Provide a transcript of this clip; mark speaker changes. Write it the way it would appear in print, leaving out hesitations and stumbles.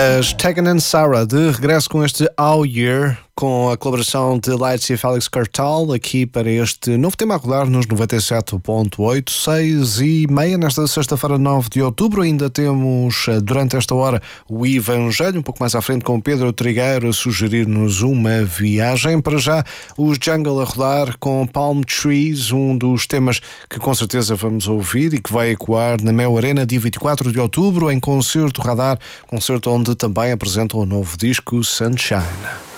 Speaker 1: As Tegan and Sara de regresso com este All Year, com a colaboração de Lights e Felix Cartal, aqui para este novo tema a rodar nos 97.8, 6h30, nesta sexta-feira, 9 de outubro. Ainda temos, durante esta hora, o Evangelho, um pouco mais à frente, com Pedro Trigueiro a sugerir-nos uma viagem. Para já, os Jungle a rodar com Palm Trees, um dos temas que com certeza vamos ouvir e que vai ecoar na Mel Arena, dia 24 de outubro, em concerto radar, concerto onde também apresentam o novo disco Sunshine.